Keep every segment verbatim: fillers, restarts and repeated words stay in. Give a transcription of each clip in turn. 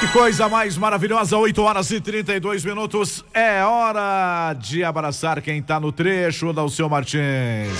Coisa mais maravilhosa, oito horas e trinta e dois minutos, é hora de abraçar quem tá no trecho da Alceu Martins.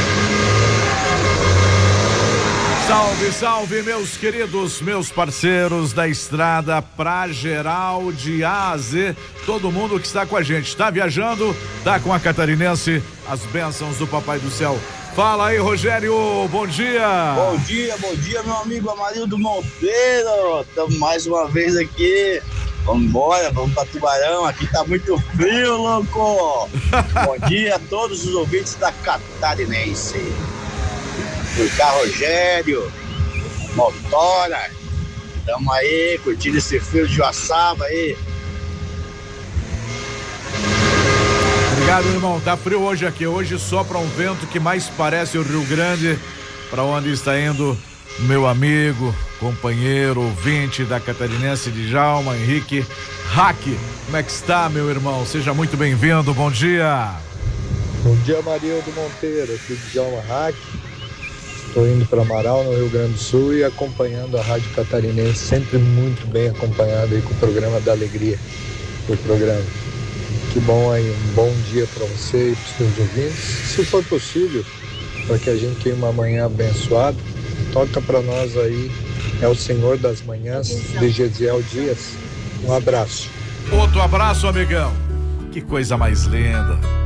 Salve, salve, meus queridos, meus parceiros da estrada pra geral de A a Z, todo mundo que está com a gente, tá viajando, tá com a Catarinense, as bênçãos do Papai do Céu. Fala aí, Rogério, bom dia. Bom dia, bom dia, meu amigo Amarildo Monteiro. Estamos mais uma vez aqui. Vamos embora, vamos para Tubarão. Aqui tá muito frio, louco. Bom dia a todos os ouvintes da Catarinense. Por cá, Rogério, Motora. Estamos aí curtindo esse frio de Joaçaba aí. Obrigado, irmão. Tá frio hoje aqui. Hoje sopra um vento que mais parece o Rio Grande, para onde está indo meu amigo, companheiro, ouvinte da Catarinense, Djalma Henrique Hack. Como é que está, meu irmão? Seja muito bem-vindo. Bom dia. Bom dia, Amarildo Monteiro. Aqui é Djalma Hack. Estou indo para Amaral, no Rio Grande do Sul, e acompanhando a Rádio Catarinense, sempre muito bem acompanhado aí com o programa da Alegria do programa. Que bom aí, um bom dia para você e para os seus ouvintes. Se for possível, para que a gente tenha uma manhã abençoada, toca para nós aí, é o Senhor das Manhãs, de Gesiel Dias. Um abraço. Outro abraço, amigão. Que coisa mais linda.